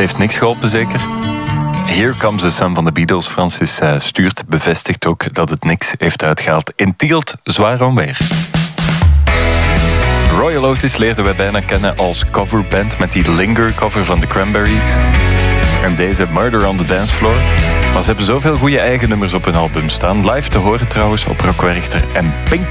heeft niks geholpen, zeker. Here Comes the Sun van de Beatles. Francis Stuurt bevestigt ook dat het niks heeft uitgehaald. In Tielt zwaar onweer. Royal Otis leerden wij bijna kennen als coverband met die Linger cover van The Cranberries. En deze Murder on the Dance Floor. Maar ze hebben zoveel goede eigen nummers op hun album staan. Live te horen trouwens op Rock Werchter en Pink.